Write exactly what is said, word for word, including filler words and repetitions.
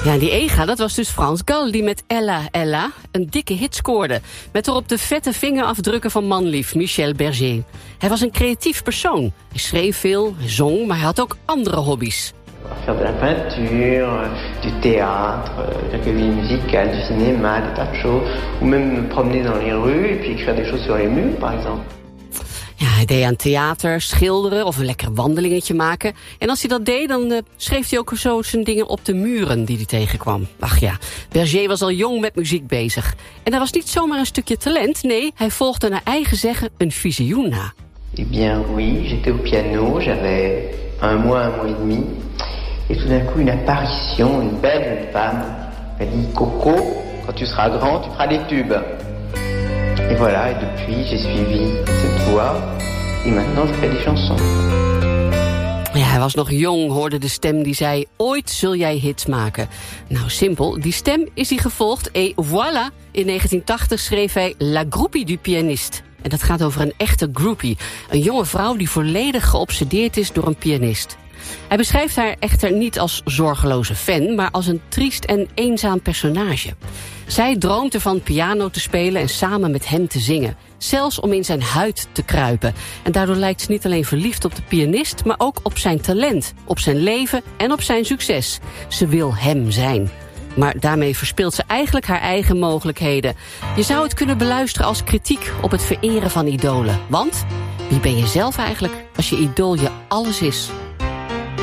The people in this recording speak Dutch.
Ja, die Ega, dat was dus Frans Gal, die met Ella Ella een dikke hit scoorde. Met erop de vette vingerafdrukken van manlief Michel Berger. Hij was een creatief persoon. Hij schreef veel, hij zong, maar hij had ook andere hobby's. Faire de la peinture, du théâtre, de la comédie musicale, du cinéma, des tas de choses. Ou même me promener dans les rues et puis écrire des choses sur les murs, par exemple. Ja, hij deed aan theater, schilderen of een lekker wandelingetje maken. En als hij dat deed, dan uh, schreef hij ook zo zijn dingen op de muren die hij tegenkwam. Ach ja, Berger was al jong met muziek bezig. En dat was niet zomaar een stukje talent. Nee, hij volgde naar eigen zeggen een visioen na. Eh bien oui, j'étais au piano, j'avais un mois, un mois et demi. Et tout d'un coup, une apparition, une belle jeune femme. Elle dit, Coco, quand tu seras grand, tu feras des tubes. Et voilà, et depuis, j'ai suivi cette voie. Et maintenant, je fais des chansons. Ja, hij was nog jong, hoorde de stem die zei, ooit zul jij hits maken. Nou, simpel, die stem is hij gevolgd. Et voilà, in negentien tachtig schreef hij La Groupie du Pianiste. En dat gaat over een echte groupie. Een jonge vrouw die volledig geobsedeerd is door een pianist. Hij beschrijft haar echter niet als zorgeloze fan, maar als een triest en eenzaam personage. Zij droomt ervan piano te spelen en samen met hem te zingen. Zelfs om in zijn huid te kruipen. En daardoor lijkt ze niet alleen verliefd op de pianist, maar ook op zijn talent, op zijn leven en op zijn succes. Ze wil hem zijn. Maar daarmee verspeelt ze eigenlijk haar eigen mogelijkheden. Je zou het kunnen beluisteren als kritiek op het vereren van idolen. Want wie ben je zelf eigenlijk als je idool je alles is?